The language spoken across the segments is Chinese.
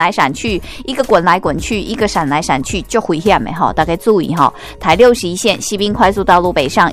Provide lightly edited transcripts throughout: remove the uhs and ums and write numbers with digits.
来闪去，一个滚来滚去，一个闪来闪去，就危险的哈，大概注意哈。台61线西滨快速道路北上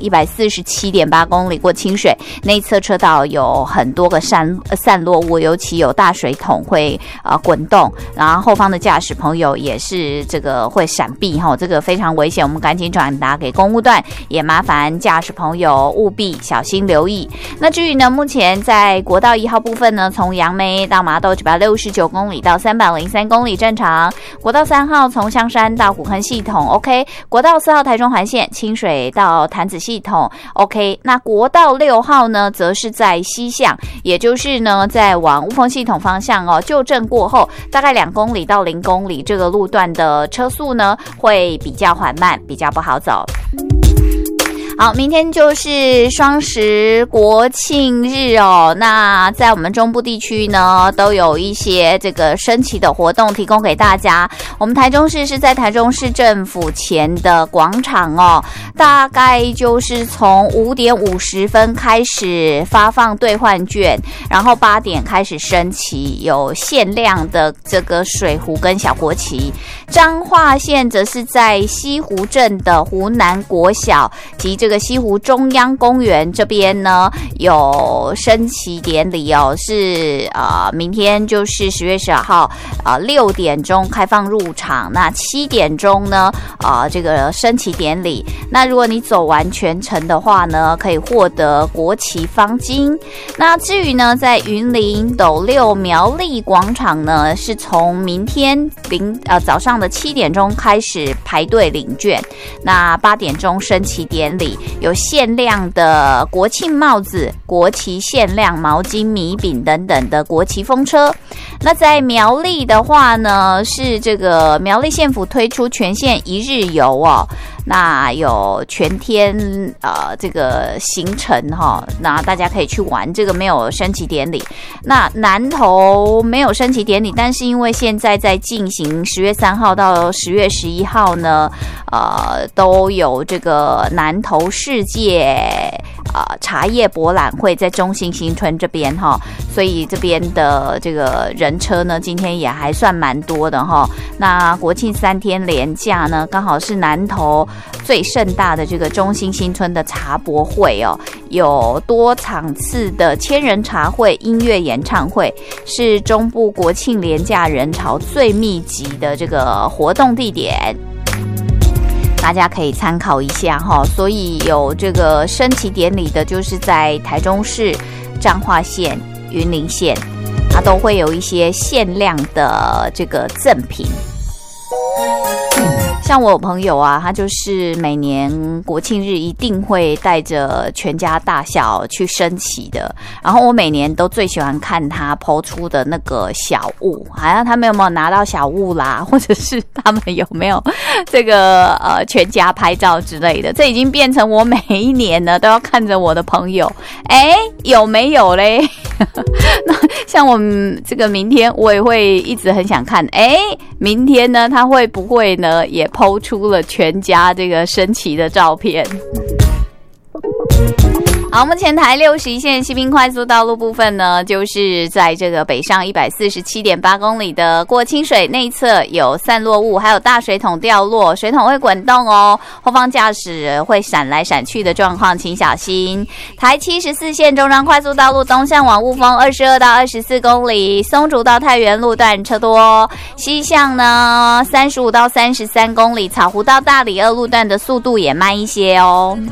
147.8公里过清水，内侧车道有很多个散落物，尤其有大水桶会滚动，然后后方的驾驶朋友也是这个会闪避哈，这个非常危险，我们赶紧转达给公务段，也麻烦驾驶朋友务必小心留意。那至于呢，目前在国道1号部分呢，从杨梅到麻豆969公里到303公里正常，国道3号从香山到古坑系统 OK， 国道4号台中环线清水到潭子系统 OK， 那国道6号呢，则是在西向，也就是呢在往雾峰系统方向哦，旧镇过后大概2公里到0公里，这个路段的车速呢会比较缓慢，比较不好走。好，明天就是双十国庆日哦。那在我们中部地区呢，都有一些这个升旗的活动提供给大家。我们台中市是在台中市政府前的广场哦，大概就是从5点50分开始发放兑换券，然后8点开始升旗，有限量的这个水壶跟小国旗。彰化县则是在西湖镇的湖南国小及这个西湖中央公园这边呢有升旗典礼哦，是明天就是10月12号6点钟开放入场，那7点钟呢这个升旗典礼。那如果你走完全程的话呢，可以获得国旗方巾。那至于呢，在云林斗六苗栗广场呢，是从明天早上的7点钟开始排队领券，那8点钟升旗典礼，有限量的国庆帽子、国旗限量毛巾、米饼等等的国旗风车。那在苗栗的话呢，是这个苗栗县府推出全县一日游哦，那有全天这个行程哈，那大家可以去玩，这个没有升旗典礼。那南投没有升旗典礼，但是因为现在在进行10月3号到10月11号呢，都有这个南投世界茶叶博览会在中信新村这边哈，所以这边的这个人车呢，今天也还算蛮多的哈。那国庆3天连假呢，刚好是南投最盛大的这个中信新村的茶博会哦，有多场次的千人茶会、音乐演唱会，是中部国庆连假人潮最密集的这个活动地点。大家可以参考一下哈，所以有这个升旗典礼的，就是在台中市、彰化县、云林县，它都会有一些限量的这个赠品。像我有朋友啊，他就是每年国庆日一定会带着全家大小去升旗的。然后我每年都最喜欢看他 po 出的那个小物，好像他们有没有拿到小物啦，或者是他们有没有这个全家拍照之类的。这已经变成我每一年呢都要看着我的朋友，有没有嘞？那像我们这个明天我也会一直很想看，明天呢他会不会呢也po出了全家这个升旗的照片？好，目前台61线西滨快速道路部分呢，就是在这个北上147.8公里的过清水内侧有散落物，还有大水桶掉落，水桶会滚动哦，后方驾驶会闪来闪去的状况，请小心。台74线中彰快速道路东向往雾峰22到24公里，松竹到太原路段车多，西向呢35到33公里，草湖到大里2路段的速度也慢一些哦。